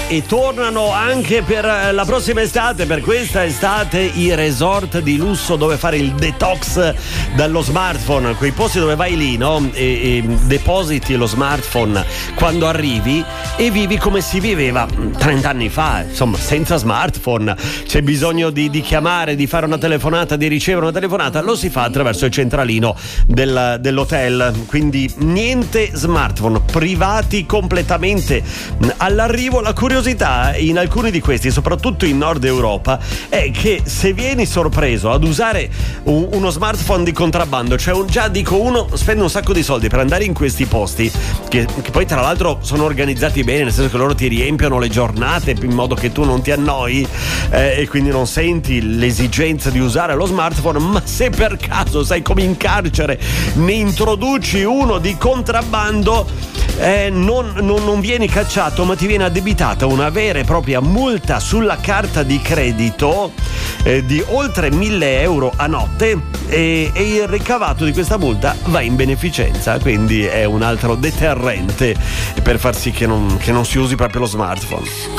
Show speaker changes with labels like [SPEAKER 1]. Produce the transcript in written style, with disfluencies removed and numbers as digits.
[SPEAKER 1] e tornano anche per la prossima estate, per questa estate, i resort di lusso dove fare il detox dallo smartphone, quei posti dove vai lì, no? E depositi lo smartphone quando arrivi e vivi come si viveva 30 anni fa, insomma, senza smartphone. C'è bisogno di chiamare, di fare una telefonata, di ricevere una telefonata, lo si fa attraverso il centralino dell'hotel, quindi niente smartphone, privati completamente. All'arrivo la curiosità in alcuni di questi, soprattutto in Nord Europa, è che se vieni sorpreso ad usare uno smartphone di contrabbando, cioè uno spende un sacco di soldi per andare in questi posti che poi tra l'altro sono organizzati bene, nel senso che loro ti riempiono le giornate in modo che tu non ti annoi e quindi non senti l'esigenza di usare lo smartphone, ma se per caso, sai, come in carcere, ne introduci uno di contrabbando, non vieni cacciato, ma ti viene addebitata una vera e propria multa sulla carta di credito di oltre 1.000 euro a notte, e il ricavato di questa multa va in beneficenza, quindi è un altro deterrente per far sì che non si usi proprio lo smartphone.